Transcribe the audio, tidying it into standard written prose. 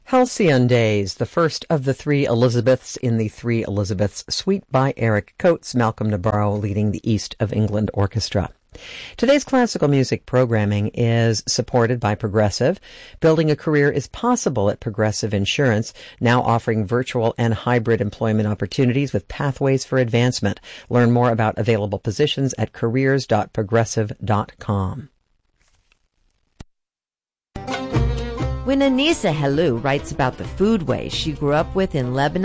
Halcyon Days, the first of the Three Elizabeths in the Three Elizabeths suite by Eric Coates, Malcolm Nabarro leading the East of England Orchestra. Today's classical music programming is supported by Progressive. Building a career is possible at Progressive Insurance, now offering virtual and hybrid employment opportunities with pathways for advancement. Learn more about available positions at careers.progressive.com. When Anissa Helou writes about the food ways she grew up with in Lebanon,